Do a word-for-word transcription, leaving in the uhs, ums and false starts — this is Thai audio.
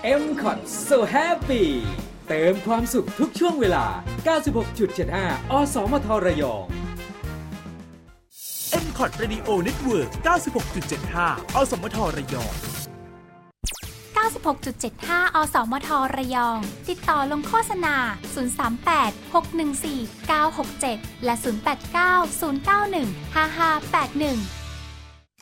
เอ็ม คอท So Happy เติมความสุขทุกช่วงเวลา เก้าสิบหกจุดเจ็ดห้า อสมทระยองเอ็ม คอท Radio Network เก้าสิบหกจุดเจ็ดห้า อสมทระยองเก้าสิบหกจุดเจ็ดห้า อสมทระยองติดต่อลงโฆษณาศูนย์ สาม แปด หก หนึ่ง สี่ เก้า หก เจ็ดและศูนย์ แปด เก้า ศูนย์ เก้า หนึ่ง ห้า ห้า แปด หนึ่ง